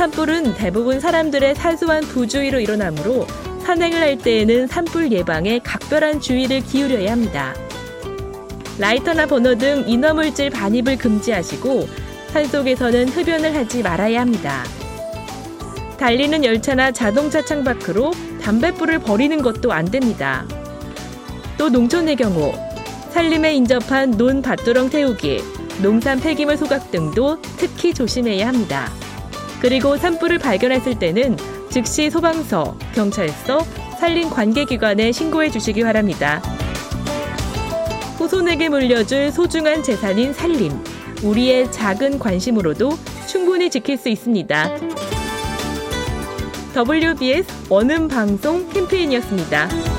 산불은 대부분 사람들의 사소한 부주의로 일어나므로 산행을 할 때에는 산불 예방에 각별한 주의를 기울여야 합니다. 라이터나 버너 등 인화물질 반입을 금지하시고 산속에서는 흡연을 하지 말아야 합니다. 달리는 열차나 자동차 창밖으로 담뱃불을 버리는 것도 안 됩니다. 또 농촌의 경우 산림에 인접한 논 밭두렁 태우기, 농산 폐기물 소각 등도 특히 조심해야 합니다. 그리고 산불을 발견했을 때는 즉시 소방서, 경찰서, 산림 관계기관에 신고해 주시기 바랍니다. 후손에게 물려줄 소중한 재산인 산림, 우리의 작은 관심으로도 충분히 지킬 수 있습니다. WBS 원음방송 캠페인이었습니다.